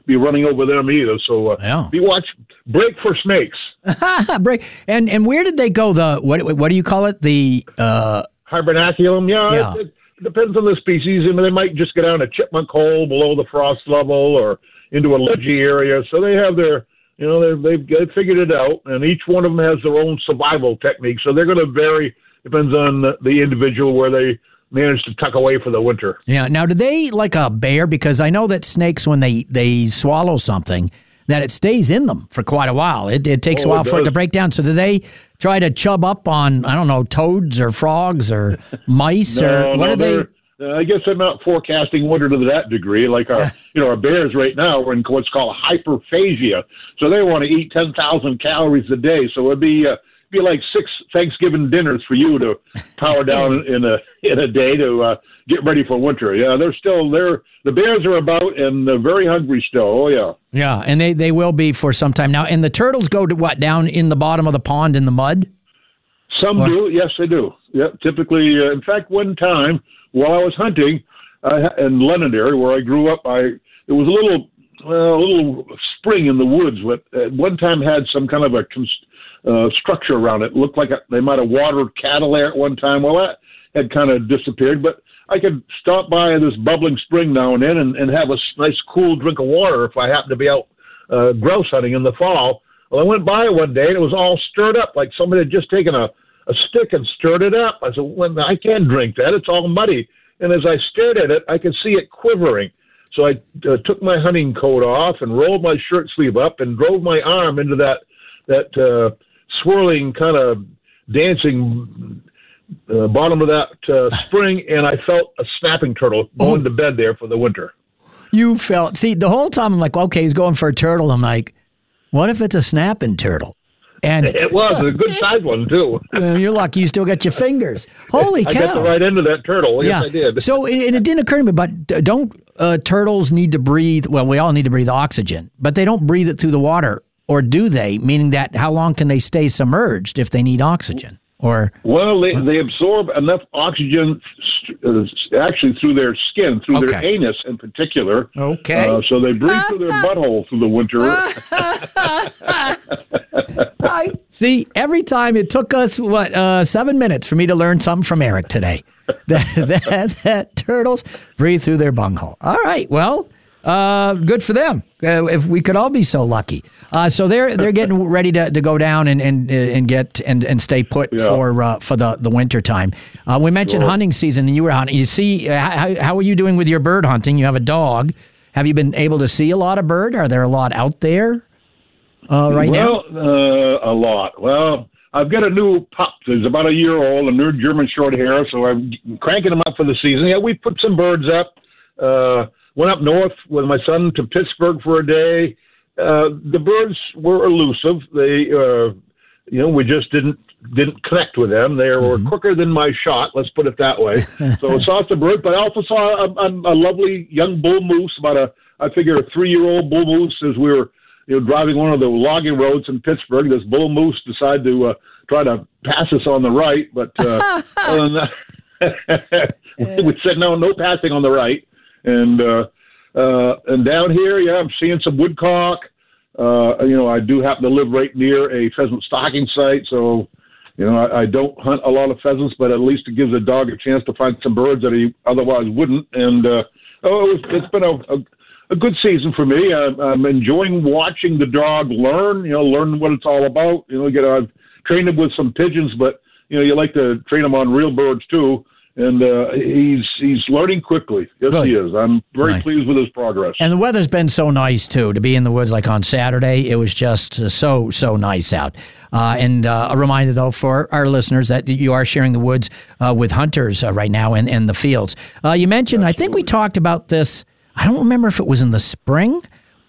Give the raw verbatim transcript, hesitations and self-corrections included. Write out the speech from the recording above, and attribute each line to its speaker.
Speaker 1: be running over them either. So uh,
Speaker 2: yeah.
Speaker 1: be watch, break for snakes.
Speaker 2: break. And and where did they go? The what what do you call it? The uh,
Speaker 1: hibernaculum. Yeah,
Speaker 2: yeah.
Speaker 1: It, it depends on the species. I mean, they might just go down a chipmunk hole below the frost level or into a ledgy area. So they have their, you know, they've, they've, they've figured it out, and each one of them has their own survival technique. So they're going to vary. Depends on the, the individual where they manage to tuck away for the winter.
Speaker 2: Yeah. Now, do they like a bear? Because I know that snakes, when they, they swallow something, that it stays in them for quite a while. It, it takes
Speaker 1: oh,
Speaker 2: a while
Speaker 1: it
Speaker 2: for it
Speaker 1: does.
Speaker 2: to break down. So do they try to chub up on, I don't know, toads or frogs or mice?
Speaker 1: no,
Speaker 2: or what
Speaker 1: no,
Speaker 2: are they?
Speaker 1: Uh, I guess they're not forecasting winter to that degree. Like our,
Speaker 2: Yeah.
Speaker 1: you know, our bears right now are in what's called hyperphagia. So they want to eat ten thousand calories a day. So it'd be uh, be like six Thanksgiving dinners for you to power down in a in a day to uh, get ready for winter. Yeah, they're still there. The bears are about and they're very hungry still. Oh yeah.
Speaker 2: Yeah, and they, they will be for some time now. And the turtles go to what, down in the bottom of the pond in the mud?
Speaker 1: Some
Speaker 2: What?
Speaker 1: do. Yes, they do. Yeah, typically. Uh, in fact, one time while I was hunting uh, in Londonderry, where I grew up, I there was a little uh, a little spring in the woods. That at one time had some kind of a cons- uh, structure around it. It looked like a, they might have watered cattle there at one time. Well, that had kind of disappeared, but I could stop by this bubbling spring now and then and, and have a s- nice cool drink of water if I happened to be out uh, grouse hunting in the fall. Well, I went by one day and it was all stirred up like somebody had just taken a a stick and stirred it up. I said, well, I can't drink that. It's all muddy. And as I stared at it, I could see it quivering. So I uh, took my hunting coat off and rolled my shirt sleeve up and drove my arm into that that uh, swirling kind of dancing uh, bottom of that uh, spring, and I felt a snapping turtle going
Speaker 2: Oh.
Speaker 1: to bed there for the winter.
Speaker 2: You felt, see, the whole time I'm like, okay, he's going for a turtle. I'm like, what if it's a snapping turtle? And
Speaker 1: It was a good sized one, too.
Speaker 2: uh, you're lucky you still got your fingers. Holy
Speaker 1: I
Speaker 2: cow.
Speaker 1: got the right end of that turtle. Yes,
Speaker 2: yeah.
Speaker 1: I did.
Speaker 2: So, and it didn't occur to me, but don't uh, turtles need to breathe? Well, we all need to breathe oxygen, but they don't breathe it through the water, or do they? Meaning that how long can they stay submerged if they need oxygen? Or
Speaker 1: Well, they, they absorb enough oxygen uh, actually through their skin, through their
Speaker 2: Okay.
Speaker 1: anus in particular.
Speaker 2: Okay.
Speaker 1: Uh, so they breathe through their butthole through the winter.
Speaker 2: I see. Every time it took us what uh, seven minutes for me to learn something from Eric today. that, that that turtles breathe through their bunghole. All right. Well, uh, good for them. Uh, if we could all be so lucky. Uh, so they're they're getting ready to, to go down and and and get and, and stay put
Speaker 1: Yeah.
Speaker 2: for uh, for the the winter time. Uh, we mentioned
Speaker 1: Sure.
Speaker 2: hunting season, and you were hunting. You see, uh, how how are you doing with your bird hunting? You have a dog. Have you been able to see a lot of bird? Are there a lot out there uh, right now?
Speaker 1: well, uh, a lot. Well, I've got a new pup. He's about a year old, a new German short hair, so I'm cranking him up for the season. Yeah, we put some birds up. Uh, went up north with my son to Pittsburgh for a day. Uh, the birds were elusive. They, uh, you know, we just didn't didn't connect with them. They were
Speaker 2: Mm-hmm.
Speaker 1: quicker than my shot. Let's put it that way. So I saw some birds, but I also saw a, a, a lovely young bull moose, about a I figure a three year old bull moose. As we were, you know, driving one of the logging roads in Pittsburgh, this bull moose decided to uh, try to pass us on the right, but uh, other than that, we said no, no passing on the right. And uh, uh, and down here, yeah, I'm seeing some woodcock. Uh, you know, I do happen to live right near a pheasant stocking site, so you know, I, I don't hunt a lot of pheasants, but at least it gives a dog a chance to find some birds that he otherwise wouldn't. And uh, oh, it was, it's been a, a a good season for me. I'm, I'm enjoying watching the dog learn. You know, learn what it's all about. You know, get I've trained him with some pigeons, but you know, you like to train him on real birds too. And uh, he's he's learning quickly. Yes,
Speaker 2: Good.
Speaker 1: he is. I'm very
Speaker 2: Right.
Speaker 1: pleased with his progress.
Speaker 2: And the weather's been so nice, too, to be in the woods like on Saturday. It was just uh, so, so nice out. Uh, and uh, a reminder, though, for our listeners that you are sharing the woods uh, with hunters uh, right now and, and the fields. Uh, you mentioned, I think we talked about this, I don't remember if it was in the spring